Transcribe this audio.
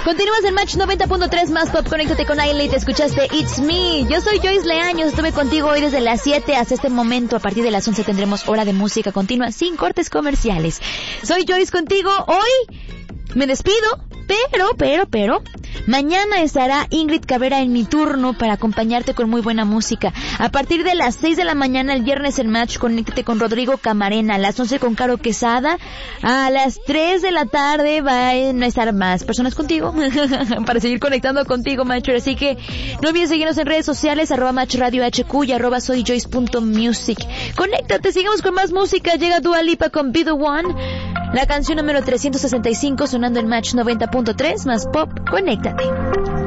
Continúas en Match 90.3 más Pop. Conéctate con Ailey. Te escuchaste It's Me. Yo soy Joyce Leaños. Estuve contigo hoy desde las 7 hasta este momento. A partir de las 11 tendremos hora de música continua sin cortes comerciales. Soy Joyce contigo. Hoy me despido, pero mañana estará Ingrid Cabrera en mi turno para acompañarte con muy buena música. A partir de las 6 de la mañana el viernes en Match, conéctate con Rodrigo Camarena. A las 11 con Caro Quesada. A las 3 de la tarde van a estar más personas contigo para seguir conectando contigo, Matcher. Así que no olvides seguirnos en redes sociales, @MatchRadioHQ y @soyjoyce.music. Conéctate, sigamos con más música. Llega Dua Lipa con Be The One, la canción número 365 sonando en Match 90.3 más Pop. Conéctate.